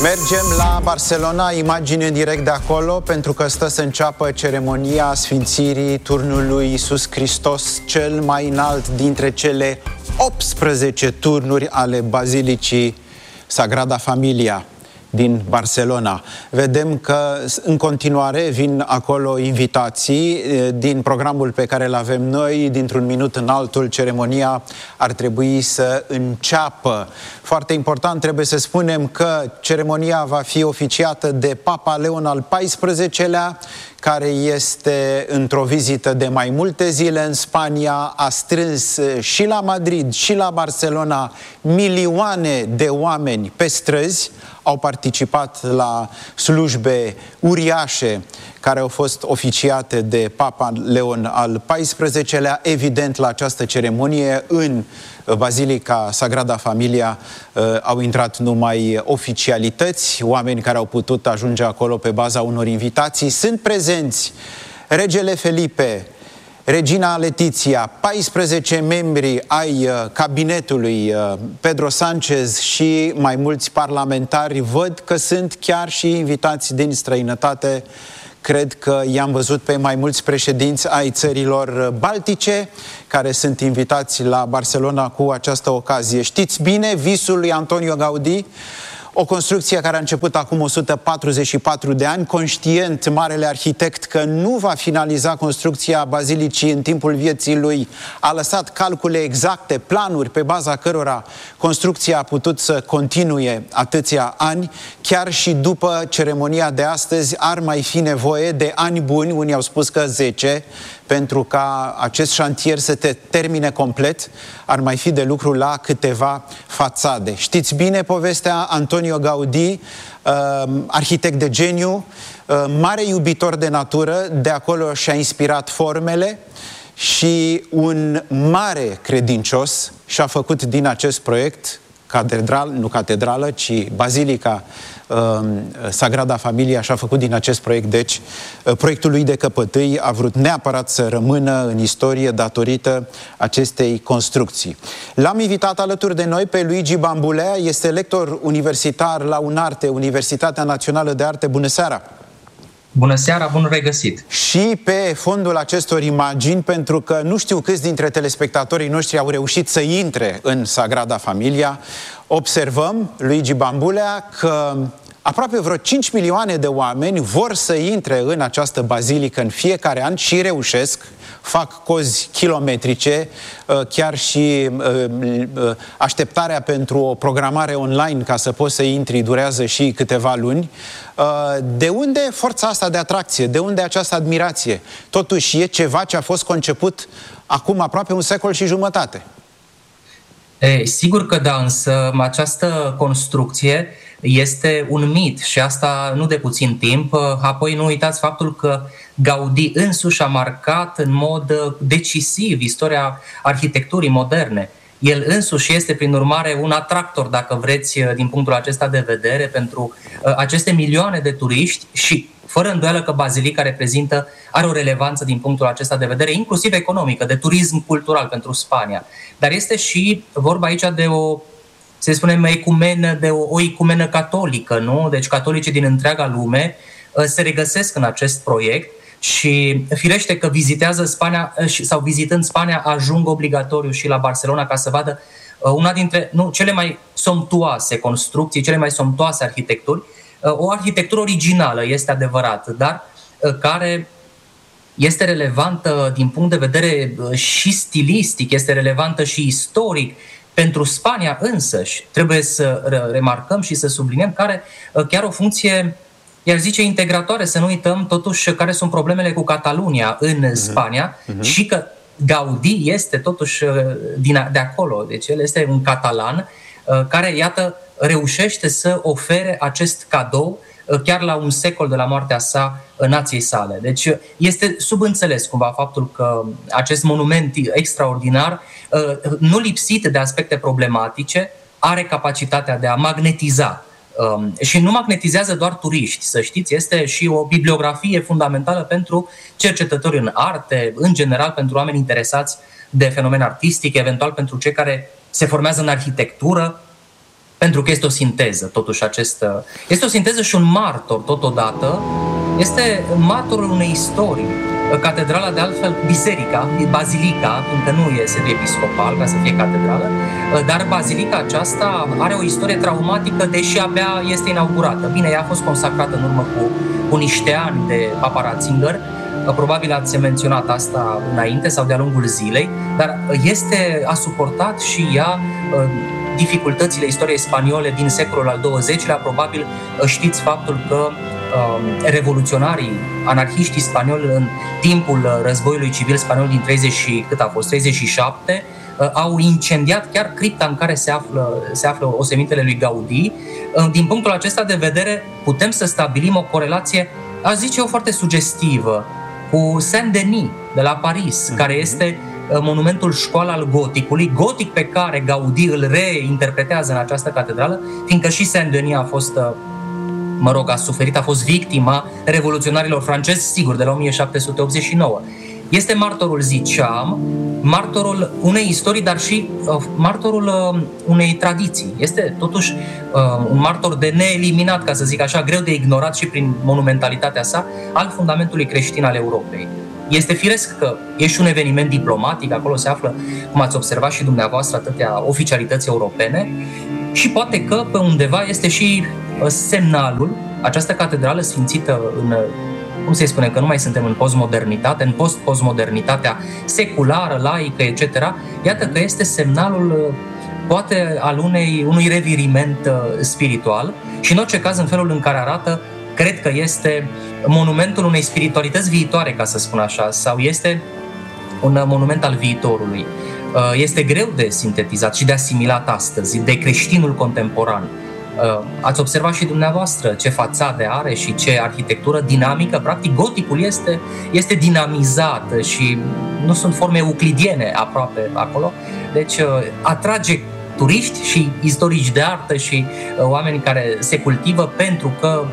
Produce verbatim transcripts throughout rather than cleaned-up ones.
Mergem la Barcelona, imagine în direct de acolo, pentru că stă să înceapă ceremonia sfințirii turnului Iisus Hristos, cel mai înalt dintre cele optsprezece turnuri ale Bazilicii Sagrada Familia din Barcelona. Vedem că în continuare vin acolo invitații din programul pe care îl avem noi. Dintr-un minut în altul, ceremonia ar trebui să înceapă. Foarte important, trebuie să spunem că ceremonia va fi oficiată de Papa Leon al paisprezecelea, care este într-o vizită de mai multe zile în Spania, a strâns și la Madrid și la Barcelona milioane de oameni pe străzi, au participat la slujbe uriașe care au fost oficiate de Papa Leon al paisprezecelea. Evident, la această ceremonie în Bazilica Sagrada Familia uh, au intrat numai oficialități, oameni care au putut ajunge acolo pe baza unor invitații. Sunt prezenți regele Felipe, regina Letiția, paisprezece membri ai uh, cabinetului uh, Pedro Sánchez și mai mulți parlamentari. Văd că sunt chiar și invitați din străinătate. Cred că i-am văzut pe mai mulți președinți ai țărilor baltice care sunt invitați la Barcelona cu această ocazie. Știți bine, visul lui Antonio Gaudí, o construcție care a început acum o sută patruzeci și patru de ani, conștient marele arhitect că nu va finaliza construcția bazilicii în timpul vieții lui, a lăsat calcule exacte, planuri pe baza cărora construcția a putut să continue atâția ani. Chiar și după ceremonia de astăzi ar mai fi nevoie de ani buni, unii au spus că zece, pentru ca acest șantier să te termine complet. Ar mai fi de lucru la câteva fațade. Știți bine povestea Antonio Gaudí, uh, arhitect de geniu, uh, mare iubitor de natură, de acolo și-a inspirat formele și un mare credincios și-a făcut din acest proiect catedral, nu catedrală, ci Bazilica uh, Sagrada Familia și-a făcut din acest proiect, deci, uh, proiectul lui de căpătâi, a vrut neapărat să rămână în istorie datorită acestei construcții. L-am invitat alături de noi pe Luigi Bambulea, este lector universitar la UNARTE, Universitatea Națională de Arte. Bună seara! Bună seara, bun regăsit! Și pe fondul acestor imagini, pentru că nu știu câți dintre telespectatorii noștri au reușit să intre în Sagrada Familia, observăm, Luigi Bambulea, că aproape vreo cinci milioane de oameni vor să intre în această bazilică în fiecare an și reușesc, fac cozi kilometrice, chiar și așteptarea pentru o programare online ca să poți să intri durează și câteva luni. De unde forța asta de atracție? De unde această admirație? Totuși e ceva ce a fost conceput acum aproape un secol și jumătate. E, sigur că da, însă această construcție este un mit și asta nu de puțin timp. Apoi nu uitați faptul că Gaudí însuși a marcat în mod decisiv istoria arhitecturii moderne. El însuși este, prin urmare, un atractor, dacă vreți, din punctul acesta de vedere, pentru aceste milioane de turiști și, fără îndoială că bazilica reprezintă, are o relevanță din punctul acesta de vedere, inclusiv economică, de turism cultural pentru Spania. Dar este și vorba aici de o, să spunem, ecumenă, de o, o ecumenă catolică, nu? Deci catolicii din întreaga lume se regăsesc în acest proiect și firește că vizitează Spania sau vizitând Spania ajung obligatoriu și la Barcelona ca să vadă una dintre nu, cele mai somptuoase construcții, cele mai somptuoase arhitecturi, o arhitectură originală, este adevărat, dar care este relevantă din punct de vedere și stilistic, este relevantă și istoric pentru Spania însăși. Trebuie să remarcăm și să subliniem care chiar o funcție, iar zice, integratoare, să nu uităm totuși care sunt problemele cu Catalunia în Spania uh-huh. Uh-huh. și că Gaudí este totuși din, de acolo, deci el este un catalan care, iată, reușește să ofere acest cadou chiar la un secol de la moartea sa nației sale. Deci este subînțeles cumva faptul că acest monument extraordinar, nu lipsit de aspecte problematice, are capacitatea de a magnetiza. Um, și nu magnetizează doar turiști, să știți, este și o bibliografie fundamentală pentru cercetători în arte, în general pentru oameni interesați de fenomen artistic, eventual pentru cei care se formează în arhitectură. pentru că este o sinteză, totuși acest, este o sinteză și un martor totodată, este martorul unei istorii. Catedrala, de altfel, biserica, bazilica, încă nu e sediu episcopal ca să fie catedrală, dar bazilica aceasta are o istorie traumatică, deși abia este inaugurată. Bine, ea a fost consacrată în urmă cu, cu niște ani de Papa Ratzinger, probabil ați menționat asta înainte sau de-a lungul zilei, dar este, a suportat și ea dificultățile istoriei spaniole din secolul al douăzecilea. Probabil știți faptul că revoluționarii, anarhiștii spanioli în timpul războiului civil spaniol din treizeci și, cât a fost, treizeci și șapte, au incendiat chiar cripta în care se află, se află osemintele lui Gaudí. Din punctul acesta de vedere putem să stabilim o corelație, aș zice eu, foarte sugestivă cu Saint-Denis de la Paris, mm-hmm. care este monumentul școală al goticului, gotic pe care Gaudí îl reinterpretează în această catedrală, fiindcă și Saint-Denis a fost, mă rog, a suferit, a fost victima revoluționarilor francezi, sigur, de la o mie șapte sute optzeci și nouă. Este martorul, ziceam, martorul unei istorii, dar și uh, martorul uh, unei tradiții. Este totuși uh, un martor de neeliminat, ca să zic așa, greu de ignorat și prin monumentalitatea sa, al fundamentului creștin al Europei. Este firesc că e și un eveniment diplomatic, acolo se află, cum ați observat și dumneavoastră, atâtea oficialități europene, și poate că pe undeva este și uh, semnalul, această catedrală sfințită în... cum se spune, că nu mai suntem în postmodernitate, în post-postmodernitatea seculară, laică, et cetera. Iată că este semnalul, poate, al unei, unui reviriment spiritual și, în orice caz, în felul în care arată, cred că este monumentul unei spiritualități viitoare, ca să spun așa, sau este un monument al viitorului. Este greu de sintetizat și de asimilat astăzi, de creștinul contemporan. Ați observat și dumneavoastră ce fațade are și ce arhitectură dinamică. Practic, goticul este, este dinamizat și nu sunt forme euclidiene aproape acolo. Deci atrage turiști și istorici de artă și oameni care se cultivă pentru că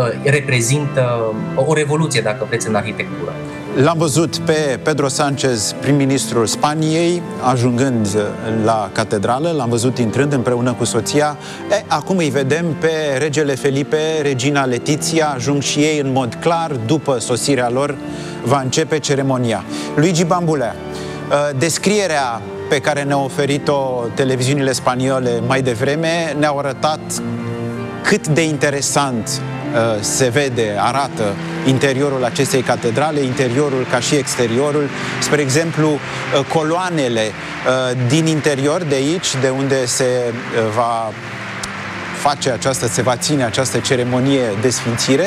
reprezintă o revoluție, dacă vreți, în arhitectură. L-am văzut pe Pedro Sánchez, prim-ministrul Spaniei, ajungând la catedrală, l-am văzut intrând împreună cu soția. E, acum îi vedem pe regele Felipe, regina Letizia, ajung și ei în mod clar, după sosirea lor va începe ceremonia. Luigi Bambulea, descrierea pe care ne-a oferit-o televiziunile spaniole mai devreme ne-au arătat cât de interesant se vede, arată interiorul acestei catedrale, interiorul ca și exteriorul. Spre exemplu, coloanele din interior, de aici, de unde se va face această, se va ține această ceremonie de sfințire,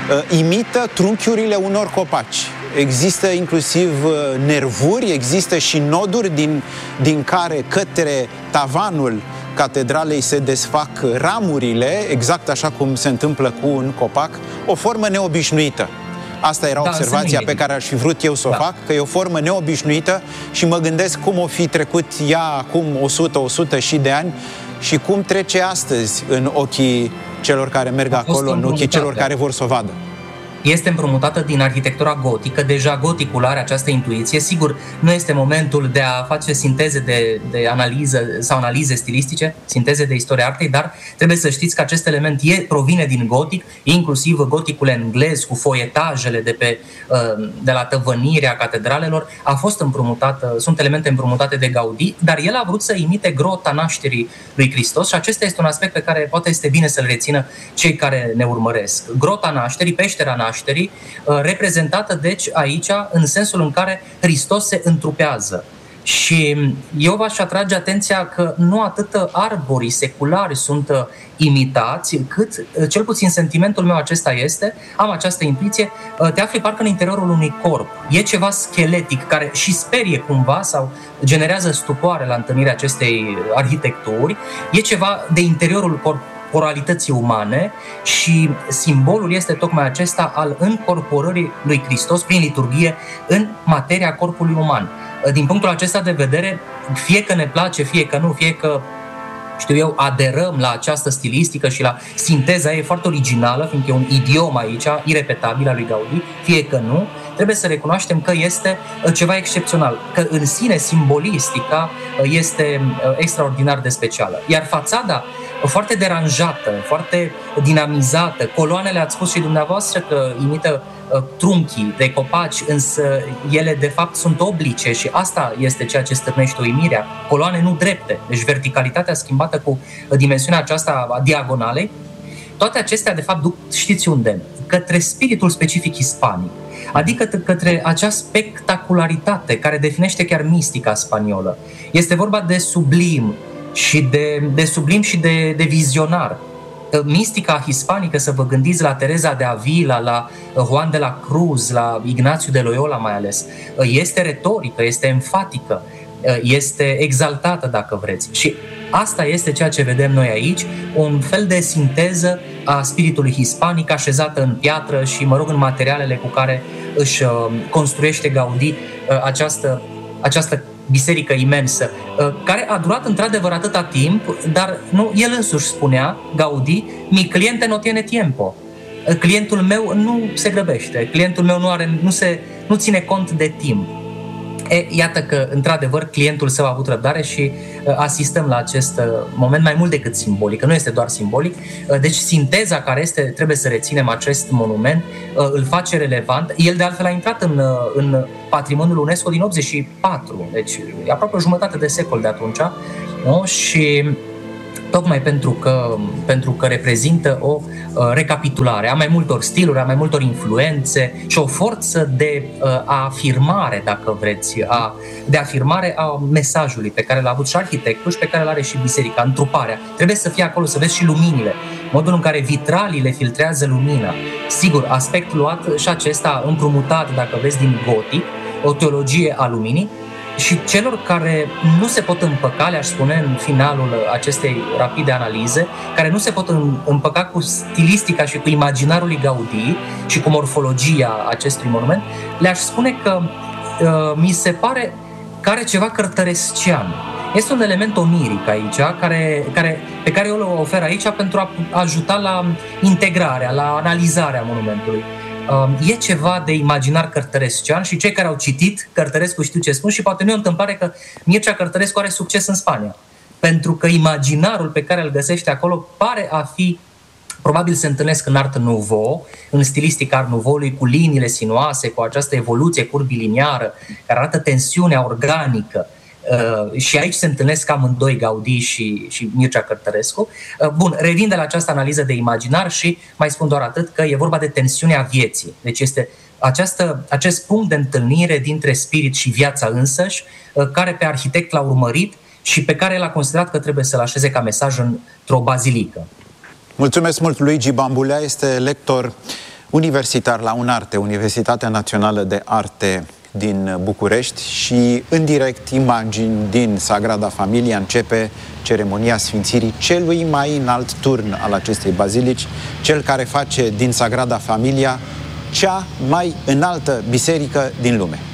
imită trunchiurile unor copaci. Există inclusiv nervuri, există și noduri din, din care către tavanul catedralei se desfac ramurile, exact așa cum se întâmplă cu un copac, o formă neobișnuită. Asta era da, observația pe care aș fi vrut eu să da. o fac, că e o formă neobișnuită și mă gândesc cum o fi trecut ea acum o sută, o sută și de ani și cum trece astăzi în ochii celor care merg acolo, în ochii celor care vor să o vadă. Este împrumutată din arhitectura gotică, deja goticul are această intuiție. Sigur, nu este momentul de a face sinteze de, de analiză sau analize stilistice, sinteze de istoria artei, dar trebuie să știți că acest element e, provine din gotic, inclusiv goticul englez cu foietajele de, pe, de la tăvănirea catedralelor, a fost împrumutată, sunt elemente împrumutate de Gaudí, dar el a vrut să imite grota nașterii lui Hristos și acesta este un aspect pe care poate este bine să-l rețină cei care ne urmăresc. Grota nașterii, peștera nașterii, reprezentată deci aici în sensul în care Hristos se întrupează. Și eu v-aș atrage atenția că nu atât arborii seculari sunt imitați, cât, cel puțin sentimentul meu acesta este, am această intuiție, te afli parcă în interiorul unui corp. E ceva scheletic care și sperie cumva sau generează stupoare la întâlnirea acestei arhitecturi. E ceva de interiorul corpului, corporalității umane și simbolul este tocmai acesta al încorporării lui Hristos prin liturghie în materia corpului uman. Din punctul acesta de vedere, fie că ne place, fie că nu, fie că, știu eu, aderăm la această stilistică și la sinteza ei foarte originală, fiindcă e un idiom aici, irepetabil al lui Gaudí, fie că nu, trebuie să recunoaștem că este ceva excepțional, că în sine simbolistica este extraordinar de specială. Iar fațada foarte deranjată, foarte dinamizată. Coloanele, ați spus și dumneavoastră că imită trunchii de copaci, însă ele de fapt sunt oblice și asta este ceea ce stârnește uimirea. Coloane nu drepte, deci verticalitatea schimbată cu dimensiunea aceasta a diagonalei. Toate acestea de fapt duc, știți unde? Către spiritul specific hispanic, adică către acea spectacularitate care definește chiar mistica spaniolă. Este vorba de sublim și de, de sublim și de, de vizionar. Mistica hispanică, să vă gândiți la Teresa de Avila, la Juan de la Cruz, la Ignațiu de Loyola mai ales, este retorică, este enfatică, este exaltată, dacă vreți. Și asta este ceea ce vedem noi aici, un fel de sinteză a spiritului hispanic așezată în piatră și, mă rog, în materialele cu care își construiește Gaudí această, această biserică imensă, care a durat într-adevăr atâta timp, dar nu, el însuși spunea, Gaudí, mi cliente no tiene tiempo. Clientul meu nu se grăbește, clientul meu nu, are, nu, se, nu ține cont de timp. E, iată că, într-adevăr, clientul său a avut răbdare și uh, asistăm la acest uh, moment mai mult decât simbolic, că nu este doar simbolic. Uh, deci sinteza care este, trebuie să reținem acest monument, uh, îl face relevant. El de altfel a intrat în, uh, în patrimoniul UNESCO din optzeci și patru, deci e aproape o jumătate de secol de atunci, nu? Și tocmai pentru că, pentru că reprezintă o uh, recapitulare a mai multor stiluri, a mai multor influențe și o forță de uh, afirmare, dacă vreți, a, de afirmare a mesajului pe care l-a avut și arhitectul și pe care l-are și biserica, întruparea. Trebuie să fie acolo, să vezi și luminile, modul în care vitraliile filtrează lumina. Sigur, aspect luat și acesta împrumutat, dacă vezi, din gotic, o teologie a luminii, și celor care nu se pot împăca, le-aș spune în finalul acestei rapide analize, care nu se pot împăca cu stilistica și cu imaginarul lui Gaudí și cu morfologia acestui monument, le-aș spune că uh, mi se pare că are ceva cărtărescian. Este un element oniric aici, care, care, pe care eu îl ofer aici pentru a ajuta la integrarea, la analizarea monumentului. E ceva de imaginar cărtărescian și cei care au citit Cărtărescu știu ce spun și poate nu e o întâmplare că Mircea Cărtărescu are succes în Spania. Pentru că imaginarul pe care îl găsește acolo pare a fi, probabil se întâlnesc în Art Nouveau, în stilistica Art Nouveau-ului, cu liniile sinuoase, cu această evoluție curviliniară, care arată tensiunea organică. Uh, și aici se întâlnesc amândoi, Gaudí și, și Mircea Cărtărescu. Uh, bun, revin de la această analiză de imaginar și mai spun doar atât, că e vorba de tensiunea vieții. Deci este această, acest punct de întâlnire dintre spirit și viața însăși, uh, care pe arhitect l-a urmărit și pe care el a considerat că trebuie să-l așeze ca mesaj într-o bazilică. Mulțumesc mult, Luigi Bambulea, este lector universitar la UNARTE, Universitatea Națională de Arte din București, și în direct imagini din Sagrada Familia. Începe ceremonia sfințirii celui mai înalt turn al acestei bazilici, cel care face din Sagrada Familia cea mai înaltă biserică din lume.